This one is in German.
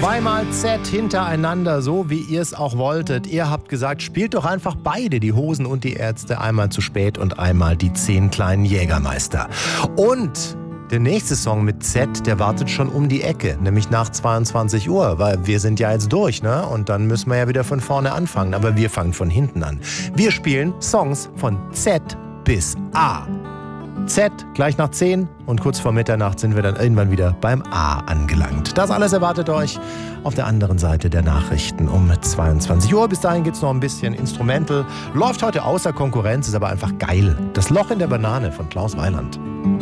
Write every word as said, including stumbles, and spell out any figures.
Zweimal Z hintereinander, so wie ihr es auch wolltet. Ihr habt gesagt, spielt doch einfach beide, die Hosen und die Ärzte. Einmal zu spät und einmal die zehn kleinen Jägermeister. Und der nächste Song mit Z, der wartet schon um die Ecke, nämlich nach zweiundzwanzig Uhr, weil wir sind ja jetzt durch, ne? Und dann müssen wir ja wieder von vorne anfangen, aber wir fangen von hinten an. Wir spielen Songs von Z bis A. Z gleich nach zehn und kurz vor Mitternacht sind wir dann irgendwann wieder beim A angelangt. Das alles erwartet euch auf der anderen Seite der Nachrichten um zweiundzwanzig Uhr. Bis dahin gibt's noch ein bisschen Instrumental. Läuft heute außer Konkurrenz, ist aber einfach geil. Das Loch in der Banane von Klaus Weiland.